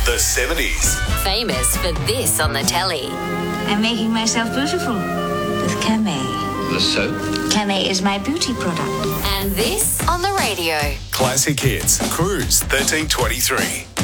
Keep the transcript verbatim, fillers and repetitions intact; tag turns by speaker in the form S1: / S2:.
S1: The seventies.
S2: Famous for this on the telly.
S3: I'm making myself beautiful with Camay.
S4: The soap?
S3: Camay is my beauty product.
S2: And this on the radio.
S1: Classic Hits. Cruise thirteen twenty-three.